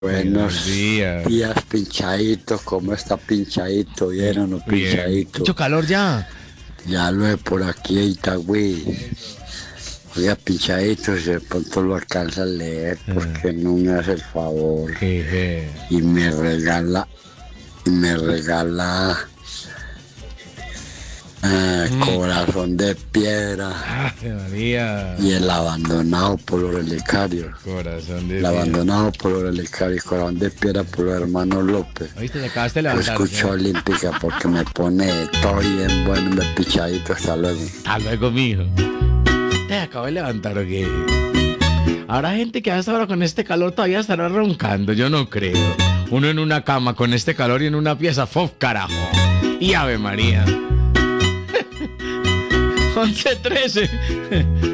Buenos días. días, pinchadito. ¿Cómo está pinchadito? ¿Bien o no pinchadito? Mucho calor ya. Ya lo de por aquí de Itagüí. Oiga, pinchadito, si de pronto lo alcanza a leer, porque no me hace el favor. Y me regala Corazón de Piedra. Ave María. Y el abandonado por los relicarios. Corazón de El abandonado por los relicarios, Corazón de Piedra por los hermanos López. ¿Oíste? Te acabaste de Yo levantar. escucho Olímpica porque me pone todo bien bueno, me pichadito. Hasta luego. Hasta luego, mijo. Te acabo de levantar, ¿o qué? Habrá gente que hasta ahora con este calor todavía estará roncando, yo no creo. Uno en una cama con este calor y en una pieza, ¡fof, carajo! Y Ave María. 11:13.